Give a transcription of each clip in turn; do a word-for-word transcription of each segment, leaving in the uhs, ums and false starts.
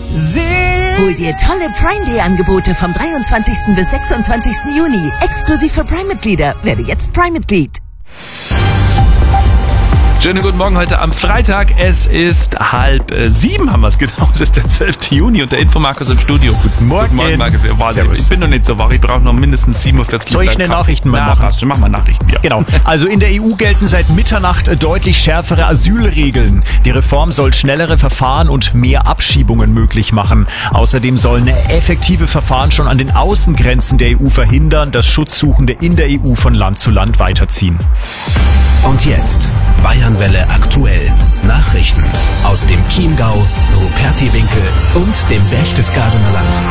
Hol dir tolle Prime Day Angebote vom dreiundzwanzigsten bis sechsundzwanzigsten Juni. Exklusiv für Prime-Mitglieder. Werde jetzt Prime-Mitglied. Schönen guten Morgen heute am Freitag. Es ist halb äh, sieben, haben wir es genau. Es ist der zwölfte Juni und der Infomarkus im Studio. Guten Morgen. Guten Morgen, Markus. Ja, Wahnsinn. Ich bin noch nicht so wach. Ich brauche noch mindestens siebenundvierzig Soll ich schnell Nachrichten mal Na, machen? Rasch, mach mal Nachrichten, ja. Genau. Also in der E U gelten seit Mitternacht deutlich schärfere Asylregeln. Die Reform soll schnellere Verfahren und mehr Abschiebungen möglich machen. Außerdem sollen effektive Verfahren schon an den Außengrenzen der E U verhindern, dass Schutzsuchende in der E U von Land zu Land weiterziehen. Und jetzt Bayernwelle aktuell. Nachrichten aus dem Chiemgau, Rupertiwinkel und dem Berchtesgadener Land.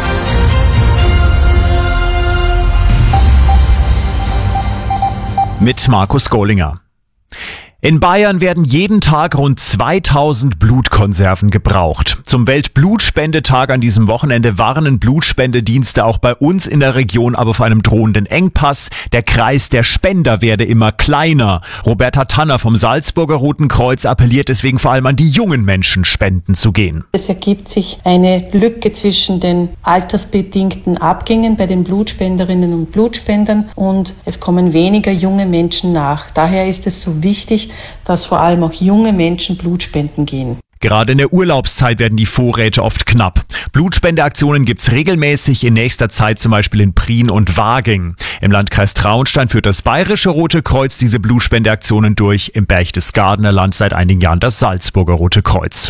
Mit Markus Gollinger. In Bayern werden jeden Tag rund zweitausend Blutkonserven gebraucht. Zum Weltblutspendetag an diesem Wochenende warnen Blutspendedienste auch bei uns in der Region aber vor einem drohenden Engpass. Der Kreis der Spender werde immer kleiner. Roberta Tanner vom Salzburger Roten Kreuz appelliert deswegen vor allem an die jungen Menschen, spenden zu gehen. Es ergibt sich eine Lücke zwischen den altersbedingten Abgängen bei den Blutspenderinnen und Blutspendern und es kommen weniger junge Menschen nach. Daher ist es so wichtig, dass vor allem auch junge Menschen Blut spenden gehen. Gerade in der Urlaubszeit werden die Vorräte oft knapp. Blutspendeaktionen gibt's regelmäßig, in nächster Zeit zum Beispiel in Prien und Waging. Im Landkreis Traunstein führt das Bayerische Rote Kreuz diese Blutspendeaktionen durch, im Berchtesgadener Land seit einigen Jahren das Salzburger Rote Kreuz.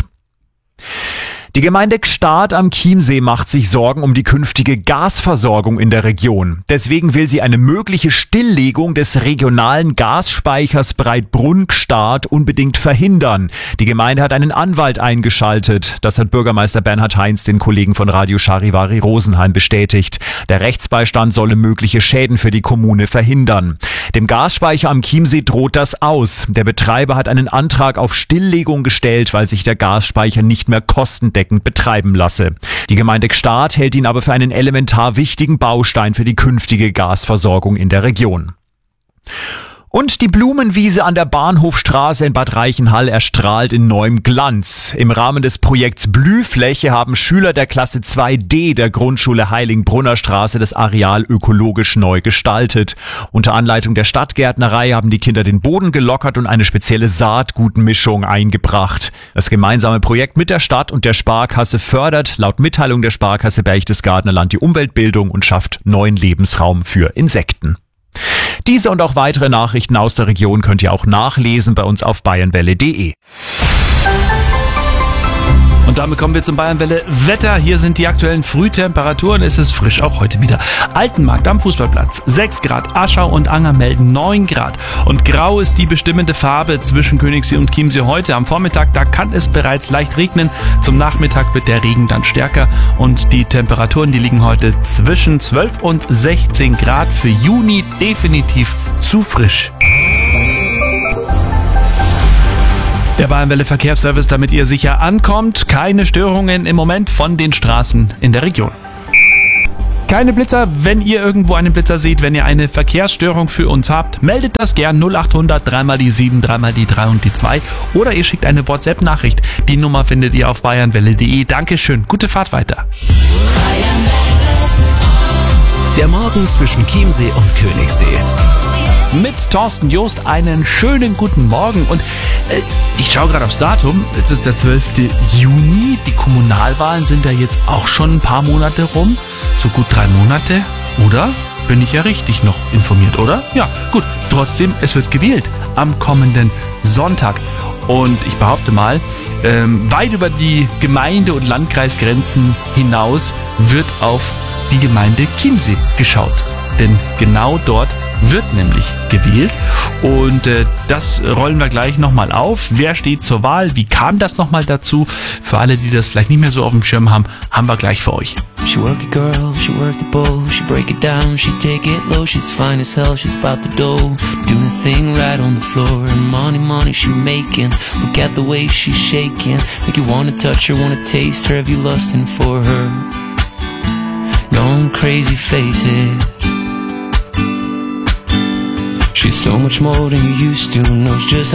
Die Gemeinde Gstaad am Chiemsee macht sich Sorgen um die künftige Gasversorgung in der Region. Deswegen will sie eine mögliche Stilllegung des regionalen Gasspeichers Breitbrunn-Gstaad unbedingt verhindern. Die Gemeinde hat einen Anwalt eingeschaltet. Das hat Bürgermeister Bernhard Heinz den Kollegen von Radio Charivari Rosenheim bestätigt. Der Rechtsbeistand solle mögliche Schäden für die Kommune verhindern. Dem Gasspeicher am Chiemsee droht das aus. Der Betreiber hat einen Antrag auf Stilllegung gestellt, weil sich der Gasspeicher nicht mehr kostendeckend betreiben lasse. Die Gemeinde Gstaad hält ihn aber für einen elementar wichtigen Baustein für die künftige Gasversorgung in der Region. Und die Blumenwiese an der Bahnhofstraße in Bad Reichenhall erstrahlt in neuem Glanz. Im Rahmen des Projekts Blühfläche haben Schüler der Klasse zwei D der Grundschule Heiligenbrunner Straße das Areal ökologisch neu gestaltet. Unter Anleitung der Stadtgärtnerei haben die Kinder den Boden gelockert und eine spezielle Saatgutmischung eingebracht. Das gemeinsame Projekt mit der Stadt und der Sparkasse fördert laut Mitteilung der Sparkasse Berchtesgadener Land die Umweltbildung und schafft neuen Lebensraum für Insekten. Diese und auch weitere Nachrichten aus der Region könnt ihr auch nachlesen bei uns auf bayernwelle punkt de. Und damit kommen wir zum Bayernwelle Wetter. Hier sind die aktuellen Frühtemperaturen. Es ist frisch, auch heute wieder. Altenmarkt am Fußballplatz sechs Grad, Aschau und Anger melden neun Grad. Und grau ist die bestimmende Farbe zwischen Königssee und Chiemsee heute. Am Vormittag, da kann es bereits leicht regnen. Zum Nachmittag wird der Regen dann stärker. Und die Temperaturen, die liegen heute zwischen zwölf und sechzehn Grad. Für Juni definitiv zu frisch. Der Bayernwelle Verkehrsservice, damit ihr sicher ankommt. Keine Störungen im Moment von den Straßen in der Region. Keine Blitzer, wenn ihr irgendwo einen Blitzer seht, wenn ihr eine Verkehrsstörung für uns habt, meldet das gern null achthundert, dreimal die sieben, dreimal die drei und die zwei oder ihr schickt eine WhatsApp-Nachricht. Die Nummer findet ihr auf bayernwelle punkt de. Dankeschön, gute Fahrt weiter. Der Morgen zwischen Chiemsee und Königssee. Mit Thorsten Joost einen schönen guten Morgen und äh, ich schaue gerade aufs Datum, es ist der zwölfte Juni, die Kommunalwahlen sind ja jetzt auch schon ein paar Monate rum, so gut drei Monate, oder? Bin ich ja richtig noch informiert, oder? Ja, gut, trotzdem, es wird gewählt am kommenden Sonntag. Und ich behaupte mal, ähm, weit über die Gemeinde- und Landkreisgrenzen hinaus wird auf die Gemeinde Chiemsee geschaut. Denn genau dort wird nämlich gewählt und äh, das rollen wir gleich nochmal auf. Wer steht zur Wahl? Wie kam das nochmal dazu? Für alle, die das vielleicht nicht mehr so auf dem Schirm haben, haben wir gleich für euch. She work it girl, she work the bowl, she break it down, she take it low, she's fine as hell, she's about the dough, doing the thing right on the floor, and money, money she making, look at the way she's shaking, make you wanna touch her, wanna taste her, have you lusting for her, going crazy, face it. She's so much more than you used to, knows just